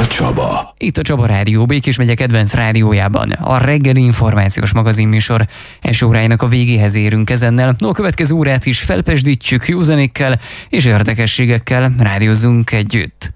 a Csaba. Itt a Csaba Rádió, Békés megye kedvenc rádiójában. A reggeli információs magazinműsor első órájának a végéhez érünk ezennel. No, a következő órát is felpesdítjük jó zenékkel és érdekességekkel, rádiózunk együtt.